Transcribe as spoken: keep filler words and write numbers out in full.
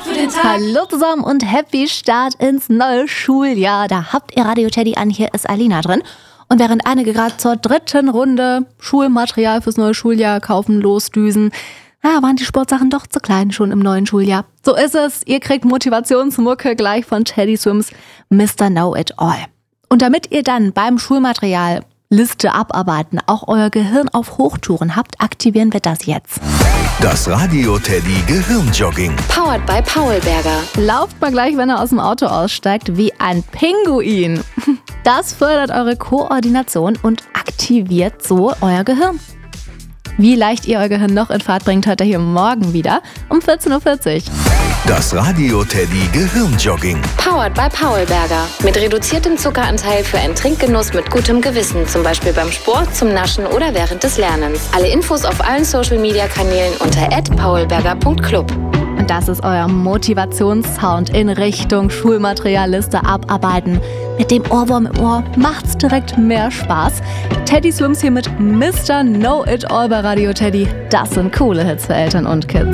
für den Tag. Hallo zusammen und happy Start ins neue Schuljahr. Da habt ihr Radio Teddy an, hier ist Alina drin. Und während einige gerade zur dritten Runde Schulmaterial fürs neue Schuljahr kaufen, losdüsen, na, waren die Sportsachen doch zu klein schon im neuen Schuljahr. So ist es, ihr kriegt Motivationsmucke gleich von Teddy Swims Mister Know It All. Und damit ihr dann beim Schulmaterial Liste abarbeiten, auch euer Gehirn auf Hochtouren habt, aktivieren wir das jetzt. Das Radio Teddy Gehirnjogging. Powered by Paulberger. Lauft mal gleich, wenn ihr aus dem Auto aussteigt, wie ein Pinguin. Das fördert eure Koordination und aktiviert so euer Gehirn. Wie leicht ihr euer Gehirn noch in Fahrt bringt, hört ihr hier morgen wieder um vierzehn Uhr vierzig. Das Radio Teddy Gehirnjogging. Powered by Paulberger. Mit reduziertem Zuckeranteil für einen Trinkgenuss mit gutem Gewissen. Zum Beispiel beim Sport, zum Naschen oder während des Lernens. Alle Infos auf allen Social-Media-Kanälen unter at paulberger punkt club. Und das ist euer Motivationssound in Richtung Schulmaterialliste abarbeiten. Mit dem Ohrwurm im Ohr macht's direkt mehr Spaß. Teddy Swims hier mit Mister Know It All bei Radio Teddy. Das sind coole Hits für Eltern und Kids.